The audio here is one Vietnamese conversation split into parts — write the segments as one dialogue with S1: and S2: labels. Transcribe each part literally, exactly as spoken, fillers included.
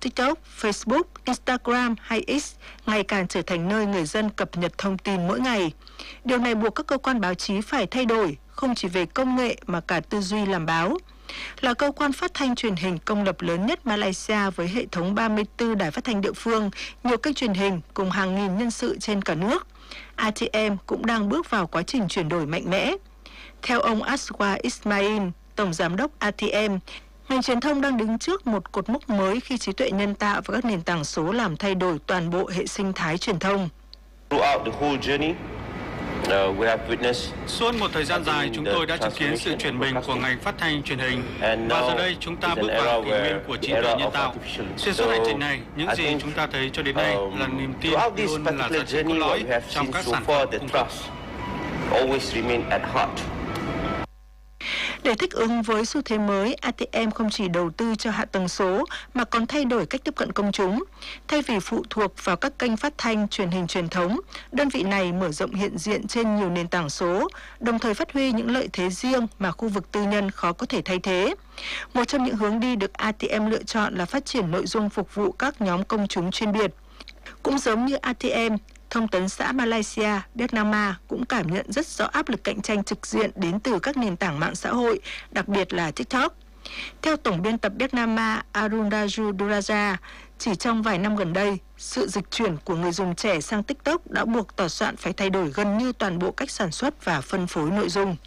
S1: TikTok, Facebook, Instagram hay X ngày càng trở thành nơi người dân cập nhật thông tin mỗi ngày. Điều này buộc các cơ quan báo chí phải thay đổi, không chỉ về công nghệ mà cả tư duy làm báo. Là cơ quan phát thanh truyền hình công lập lớn nhất Malaysia với hệ thống ba mươi tư đài phát thanh địa phương, nhiều kênh truyền hình cùng hàng nghìn nhân sự trên cả nước, a tê em cũng đang bước vào quá trình chuyển đổi mạnh mẽ. Theo ông Aswar Ismail, Tổng Giám đốc a tê em, ngành truyền thông đang đứng trước một cột mốc mới khi trí tuệ nhân tạo và các nền tảng số làm thay đổi toàn bộ hệ sinh thái truyền thông.
S2: Suốt một thời gian dài, chúng tôi đã chứng kiến sự chuyển mình của ngành phát thanh truyền hình, và giờ đây chúng ta bước vào kỷ nguyên của trí tuệ nhân tạo. Xuyên suốt hành trình này, những gì chúng ta thấy cho đến nay là niềm tin luôn là giá trị cốt lõi trong các sản phẩm cung cấp.
S1: Để thích ứng với xu thế mới, a tê em không chỉ đầu tư cho hạ tầng số mà còn thay đổi cách tiếp cận công chúng. Thay vì phụ thuộc vào các kênh phát thanh, truyền hình truyền thống, đơn vị này mở rộng hiện diện trên nhiều nền tảng số, đồng thời phát huy những lợi thế riêng mà khu vực tư nhân khó có thể thay thế. Một trong những hướng đi được a tê em lựa chọn là phát triển nội dung phục vụ các nhóm công chúng chuyên biệt. Cũng giống như a tê em, Thông tấn xã Malaysia, Bernama cũng cảm nhận rất rõ áp lực cạnh tranh trực diện đến từ các nền tảng mạng xã hội, đặc biệt là TikTok. Theo tổng biên tập Bernama Arunraju Duraja, chỉ trong vài năm gần đây, sự dịch chuyển của người dùng trẻ sang TikTok đã buộc tòa soạn phải thay đổi gần như toàn bộ cách sản xuất và phân phối nội dung.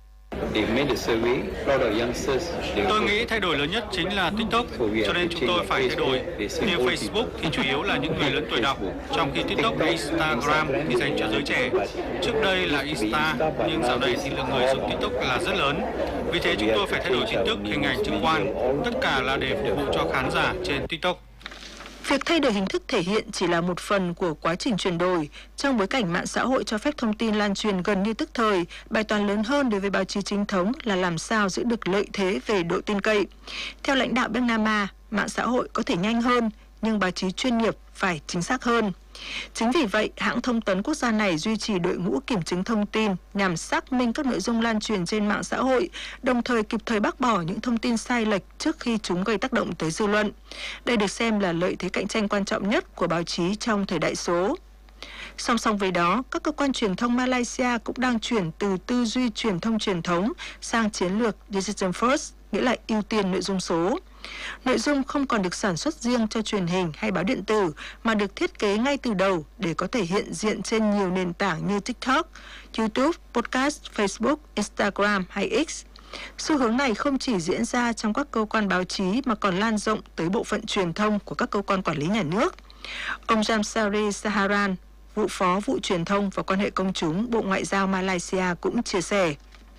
S2: Tôi nghĩ thay đổi lớn nhất chính là TikTok, cho nên chúng tôi phải thay đổi. Như Facebook thì chủ yếu là những người lớn tuổi đọc, trong khi TikTok và Instagram thì dành cho giới trẻ. Trước đây là Insta, nhưng dạo đây thì lượng người dùng TikTok là rất lớn. Vì thế chúng tôi phải thay đổi tin tức, hình ảnh trực quan, tất cả là để phục vụ cho khán giả trên TikTok.
S1: Việc thay đổi hình thức thể hiện chỉ là một phần của quá trình chuyển đổi. Trong bối cảnh mạng xã hội cho phép thông tin lan truyền gần như tức thời, bài toán lớn hơn đối với báo chí chính thống là làm sao giữ được lợi thế về độ tin cậy. Theo lãnh đạo Bernama, mạng xã hội có thể nhanh hơn, nhưng báo chí chuyên nghiệp phải chính xác hơn. Chính vì vậy, hãng thông tấn quốc gia này duy trì đội ngũ kiểm chứng thông tin nhằm xác minh các nội dung lan truyền trên mạng xã hội, đồng thời kịp thời bác bỏ những thông tin sai lệch trước khi chúng gây tác động tới dư luận. Đây được xem là lợi thế cạnh tranh quan trọng nhất của báo chí trong thời đại số. Song song với đó, các cơ quan truyền thông Malaysia cũng đang chuyển từ tư duy truyền thông truyền thống sang chiến lược Digital First, nghĩa là ưu tiên nội dung số. Nội dung không còn được sản xuất riêng cho truyền hình hay báo điện tử mà được thiết kế ngay từ đầu để có thể hiện diện trên nhiều nền tảng như TikTok, YouTube, Podcast, Facebook, Instagram hay X. Xu hướng này không chỉ diễn ra trong các cơ quan báo chí mà còn lan rộng tới bộ phận truyền thông của các cơ quan quản lý nhà nước. Ông Jamsari Saharan, vụ phó vụ truyền thông và quan hệ công chúng Bộ Ngoại giao Malaysia cũng chia sẻ.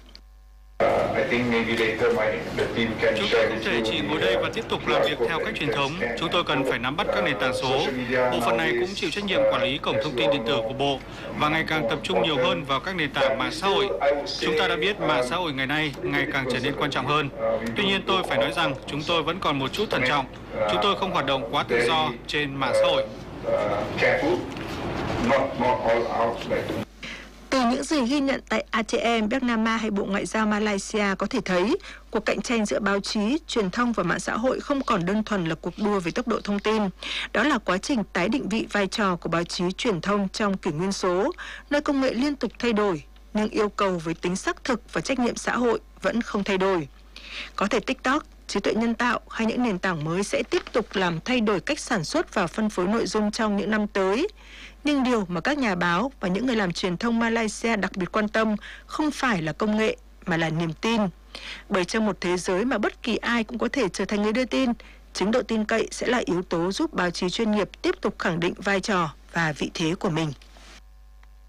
S2: Chúng tôi không thể chỉ ngồi đây và tiếp tục làm việc theo cách truyền thống. Chúng tôi cần phải nắm bắt các nền tảng số. Bộ phận này cũng chịu trách nhiệm quản lý cổng thông tin điện tử của Bộ và ngày càng tập trung nhiều hơn vào các nền tảng mạng xã hội. Chúng ta đã biết mạng xã hội ngày nay ngày càng trở nên quan trọng hơn. Tuy nhiên tôi phải nói rằng chúng tôi vẫn còn một chút thận trọng. Chúng tôi không hoạt động quá tự do trên mạng xã hội.
S1: Từ những gì ghi nhận tại a tê em, Bernama hay Bộ Ngoại giao Malaysia có thể thấy, cuộc cạnh tranh giữa báo chí, truyền thông và mạng xã hội không còn đơn thuần là cuộc đua về tốc độ thông tin. Đó là quá trình tái định vị vai trò của báo chí truyền thông trong kỷ nguyên số, nơi công nghệ liên tục thay đổi, nhưng yêu cầu với tính xác thực và trách nhiệm xã hội vẫn không thay đổi. Có thể TikTok, trí tuệ nhân tạo hay những nền tảng mới sẽ tiếp tục làm thay đổi cách sản xuất và phân phối nội dung trong những năm tới. Nhưng điều mà các nhà báo và những người làm truyền thông Malaysia đặc biệt quan tâm không phải là công nghệ mà là niềm tin. Bởi trong một thế giới mà bất kỳ ai cũng có thể trở thành người đưa tin, chính độ tin cậy sẽ là yếu tố giúp báo chí chuyên nghiệp tiếp tục khẳng định vai trò và vị thế của mình.